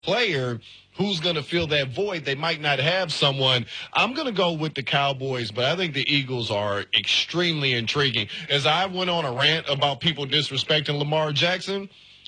player who's going to fill that void. They might not have someone. I'm going to go with the Cowboys, but I think the Eagles are extremely intriguing. As I went on a rant about people disrespecting Lamar Jackson,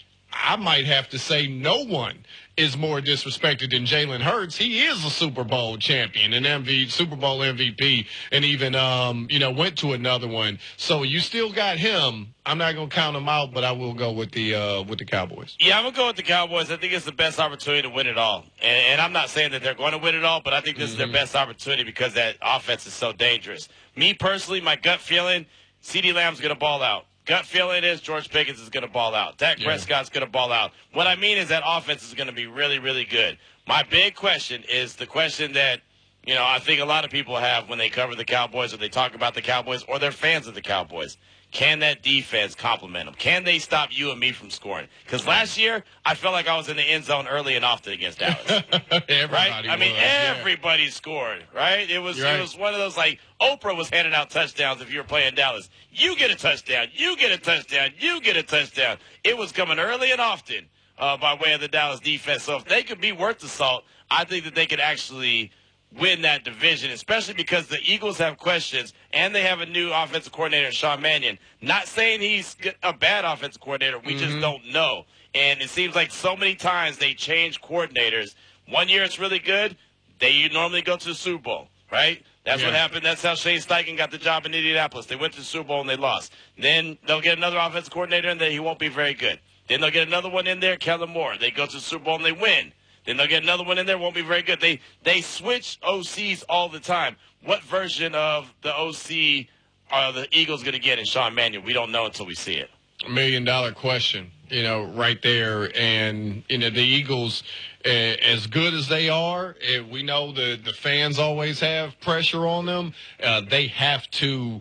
I might have to say no one is more disrespected than Jalen Hurts. He is a Super Bowl champion, an Super Bowl MVP, and even, went to another one. So you still got him. I'm not going to count him out, but I will go with the Cowboys. Yeah, I'm going to go with the Cowboys. I think it's the best opportunity to win it all. And I'm not saying that they're going to win it all, but I think this is their best opportunity because that offense is so dangerous. Me personally, my gut feeling, CeeDee Lamb's going to ball out. Gut feeling is George Pickens is going to ball out. Dak Prescott's going to ball out. What I mean is that offense is going to be really, really good. My big question is the question that, I think a lot of people have when they cover the Cowboys or they talk about the Cowboys or they're fans of the Cowboys. Can that defense complement them? Can they stop you and me from scoring? Because last year, I felt like I was in the end zone early and often against Dallas. Right? I mean, everybody scored, right? It was one of those, like, Oprah was handing out touchdowns if you were playing Dallas. You get a touchdown. You get a touchdown. You get a touchdown. It was coming early and often by way of the Dallas defense. So if they could be worth the salt, I think that they could actually win that division, especially because the Eagles have questions and they have a new offensive coordinator, Sean Mannion. Not saying he's a bad offensive coordinator. We just don't know. And it seems like so many times they change coordinators. One year it's really good. They normally go to the Super Bowl, right? That's what happened. That's how Shane Steichen got the job in Indianapolis. They went to the Super Bowl and they lost. Then they'll get another offensive coordinator and then he won't be very good. Then they'll get another one in there, Kellen Moore. They go to the Super Bowl and they win. Then they'll get another one in there, won't be very good. They switch OCs all the time. What version of the OC are the Eagles going to get in Sean Mannion? We don't know until we see it. $1 million question, right there. And, the Eagles, as good as they are, we know the fans always have pressure on them. They have to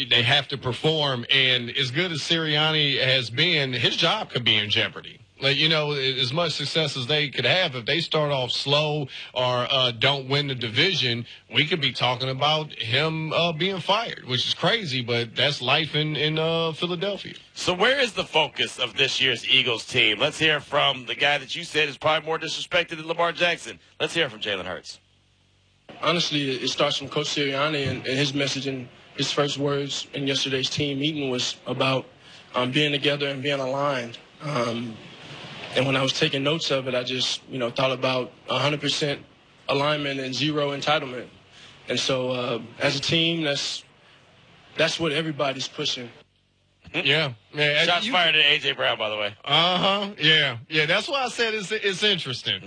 perform. And as good as Sirianni has been, his job could be in jeopardy. As much success as they could have, if they start off slow or don't win the division, we could be talking about him being fired, which is crazy, but that's life in Philadelphia. So where is the focus of this year's Eagles team? Let's hear from the guy that you said is probably more disrespected than Lamar Jackson. Let's hear from Jalen Hurts. Honestly, it starts from Coach Sirianni, and his message in his first words in yesterday's team meeting was about being together and being aligned. And when I was taking notes of it, I just, thought about 100% alignment and zero entitlement. And so as a team, that's what everybody's pushing. Yeah. Shots fired at A.J. Brown, by the way. Yeah. That's why I said it's interesting.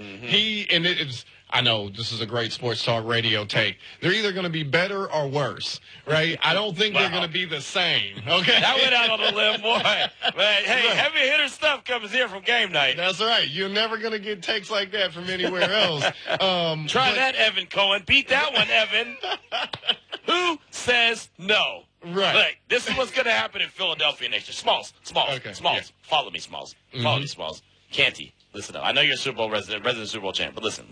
I know this is a great sports talk radio take. They're either going to be better or worse, right? I don't think they're going to be the same, okay? That went out on a limb, boy. But, hey, heavy hitter stuff comes here from game night. That's right. You're never going to get takes like that from anywhere else. Try that, Evan Cohen. Beat that one, Evan. Who says no? Right. Like, this is what's going to happen in Philadelphia Nation. Smalls. Okay. Smalls. Yeah. Follow me, Smalls. Follow me, Smalls. Canty, listen up. I know you're a Super Bowl resident Super Bowl champ, but listen.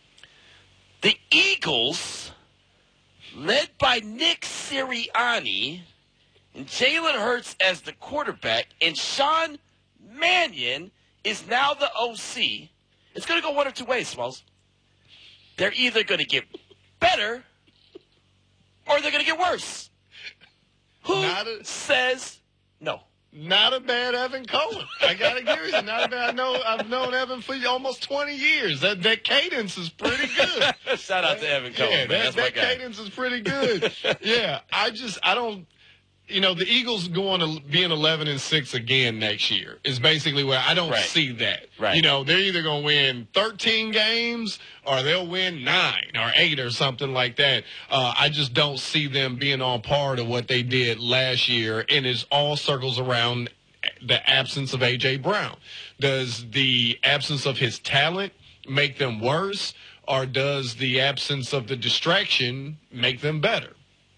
The Eagles, led by Nick Sirianni, and Jalen Hurts as the quarterback, and Sean Mannion is now the OC. It's going to go one of two ways, Smalls. They're either going to get better or they're going to get worse. Who says no? Not a bad Evan Cohen. I got to give you. Not a bad. I've known Evan for almost 20 years. That cadence is pretty good. Shout out to Evan Cohen, man. That cadence is pretty good. Yeah, I don't. The Eagles going to being 11-6 again next year is basically where I don't see that. Right. They're either going to win 13 games or they'll win 9 or 8 or something like that. I just don't see them being on par to what they did last year, and it all circles around the absence of A.J. Brown. Does the absence of his talent make them worse, or does the absence of the distraction make them better?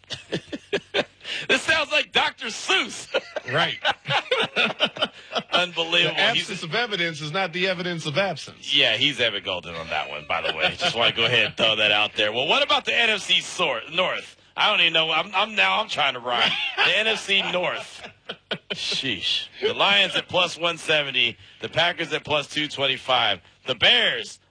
This sounds like Dr. Seuss. Right. Unbelievable. The absence of evidence is not the evidence of absence. Yeah, he's Evan Golden on that one, by the way. Just want to go ahead and throw that out there. Well, what about the NFC North? I don't even know. I'm trying to rhyme. The NFC North. Sheesh. The Lions at plus 170. The Packers at plus 225. The Bears